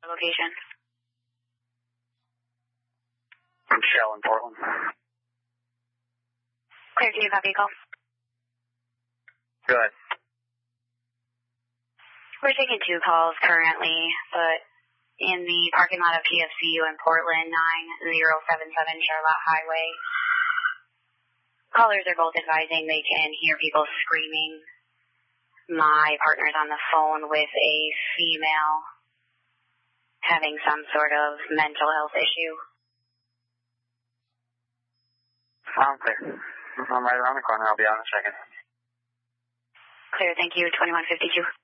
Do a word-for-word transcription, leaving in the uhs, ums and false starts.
Location. Shell in Portland. Clear, can you copy a call? Go ahead. We're taking two calls currently, but in the parking lot of P F C U in Portland, nine zero seven seven Charlotte Highway. Callers are both advising they can hear people screaming. My partner's on the phone with a female having some sort of mental health issue. I'm clear. I'm right around the corner. I'll be out in a second. Clear, thank you. twenty-one fifty-two.